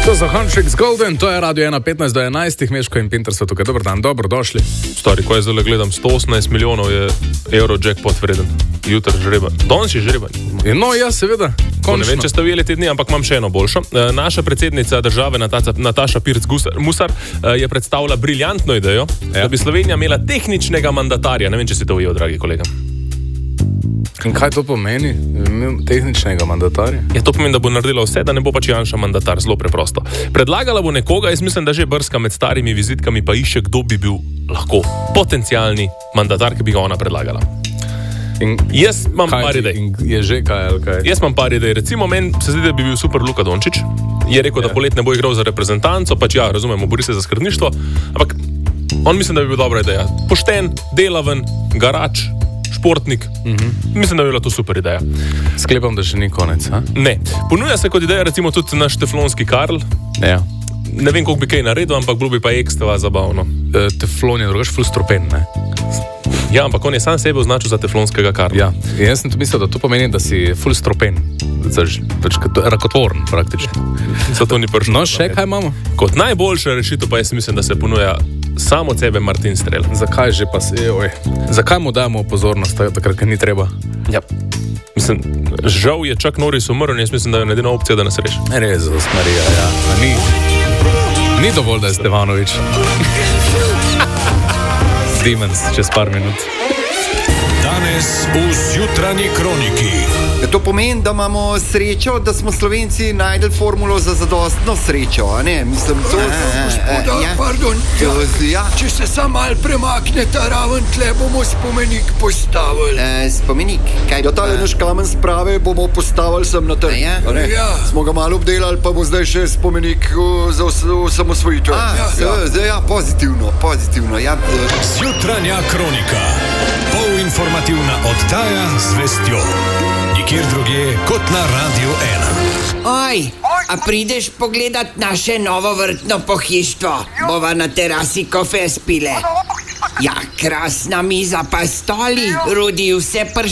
To za Hanšek z Golden, to je Radio 1, 15 do 11, Meško in Pinter so tukaj. Dobar dan, dobrodošli. Stari, ko je zdaj gledam, 118 milijonov je euro jackpot vreden. Jutri žreba. Danes je žreba. No, ja, seveda. Ne vem, če ste ujeli te dni, ampak imam še eno boljšo. Naša predsednica države, Nataša Pirc-Musar, je predstavila briljantno idejo, da bi Slovenija imela tehničnega mandatarja. Ne vem, če si to ujel, dragi kolega. In kaj to pomeni? Tehničnega mandatarja? Ja, to pomeni, da bo naredila vse, da ne bo pač Janša mandatar, zelo preprosto. Predlagala bo nekoga, jaz mislim, da že brska med starimi vizitkami, pa išče, kdo bi bil lahko potencialni mandatar, ki bi ga ona predlagala. Jaz imam par idej. Je že kaj ali kaj? Jaz imam par idej. Recimo, meni se zdi, da bi bil super Luka Dončić. Je rekel, da polet ne bo igral za reprezentanco, pač ja, razumemo, bori se za skrbništvo, ampak on mislim, da bi bil dobra ideja. Pošten, delaven, garač, športnik. Mislim, da bi bila to super ideja. Sklepam, da še ni konec, ha? Ne. Ponuja se kot ideja recimo tudi naš teflonski Karl. Ja. Ne vem, koliko bi kaj naredil, ampak bilo bi pa ekstra zabavno. Teflon je drugač ful stropen, ne? Ja, ampak on je sam sebe označil za teflonskega Karla. Ja, jaz sem to mislil, da to pomeni, da si ful stropen. Rakotvoren, praktično. Zato ni prišlo. No, še kaj imamo? Kot najboljša rešitev pa jaz mislim, da se ponuja samo od sebe Martin Strel. Zakaj že pa se, zakaj mu dajemo pozornost, takrat, ker ni treba? Ja. Mislim, žal je Chuck Norris umrl in jaz mislim, da je edina opcija, da nas reši. Res, Marija, ja. Ni dovolj, da je Stevanović. Demons, čez par minut. Danes v Zjutranji kroniki. To pomeni, da imamo srečo, da smo Slovenci najdel formulo za zadostno srečo, a ne? Mislim, to... Pardon, če se sam mal premaknete raven, tle bomo spomenik postavili. Spomenik? Kaj? Ja, tale naš kamen sprave bomo postavili sem na trg. Ja. Smo ga malo obdelali, pa bo zdaj še spomenik za osamosvojitev. Ja, pozitivno. Ja. Zjutranja kronika. Polinformativna oddaja z vestjo. Nikjer drugje kot na Radio 1. Oj, a prideš pogledat naše novo vrtno pohištvo? Bova na terasi kofe spile. Ja, krasna miza pa stoli, Rudi vse